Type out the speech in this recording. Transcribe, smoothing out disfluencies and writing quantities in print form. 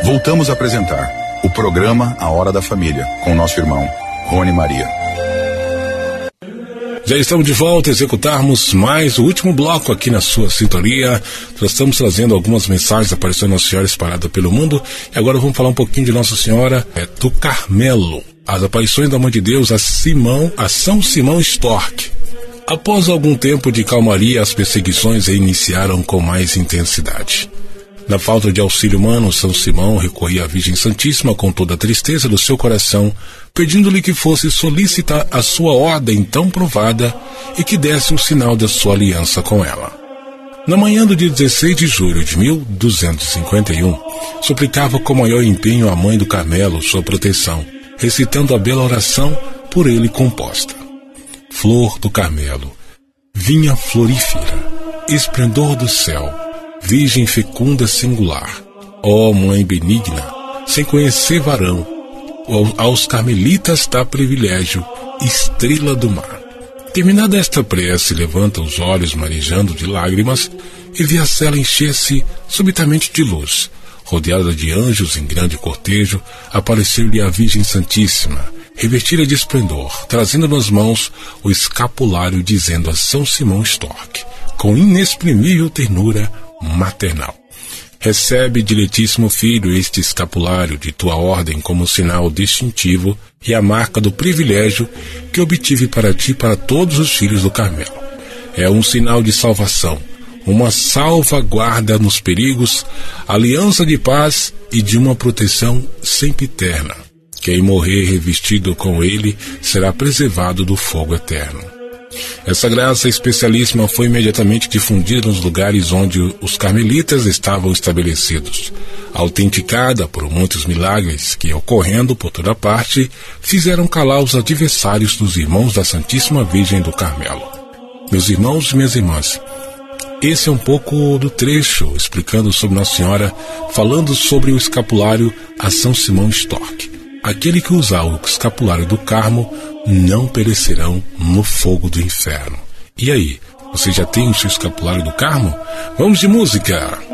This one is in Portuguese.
Voltamos a apresentar o programa A Hora da Família, com nosso irmão Rony Maria. Já estamos de volta a executarmos mais o último bloco aqui na sua sintonia. Nós estamos trazendo algumas mensagens aparecendo Nossa Senhora espalhada pelo mundo. E agora vamos falar um pouquinho de Nossa Senhora do Carmelo. As aparições da Mãe de Deus a São Simão Storck. Após algum tempo de calmaria, as perseguições iniciaram com mais intensidade. Na falta de auxílio humano, São Simão recorria à Virgem Santíssima com toda a tristeza do seu coração, pedindo-lhe que fosse solícita a sua ordem tão provada e que desse o sinal da sua aliança com ela. Na manhã do dia 16 de julho de 1251, suplicava com maior empenho à Mãe do Carmelo sua proteção, recitando a bela oração por ele composta. Flor do Carmelo, vinha florífera, esplendor do céu, Virgem fecunda singular, ó Mãe benigna, sem conhecer varão, aos carmelitas dá privilégio, estrela do mar. Terminada esta prece, levanta os olhos marejando de lágrimas e vê a cela encher-se subitamente de luz. Rodeada de anjos em grande cortejo, apareceu-lhe a Virgem Santíssima, revestida de esplendor, trazendo nas mãos o escapulário, dizendo a São Simão Storck, com inexprimível ternura maternal: recebe, diletíssimo filho, este escapulário de tua ordem como sinal distintivo e a marca do privilégio que obtive para ti e para todos os filhos do Carmelo. É um sinal de salvação, uma salvaguarda nos perigos, aliança de paz e de uma proteção sempiterna. Quem morrer revestido com ele será preservado do fogo eterno. Essa graça especialíssima foi imediatamente difundida nos lugares onde os carmelitas estavam estabelecidos, autenticada por muitos milagres que, ocorrendo por toda parte, fizeram calar os adversários dos irmãos da Santíssima Virgem do Carmelo. Meus irmãos e minhas irmãs, esse é um pouco do trecho explicando sobre Nossa Senhora, falando sobre o escapulário a São Simão Storck. Aquele que usar o escapulário do Carmo não perecerão no fogo do inferno. E aí, você já tem o seu escapulário do Carmo? Vamos de música!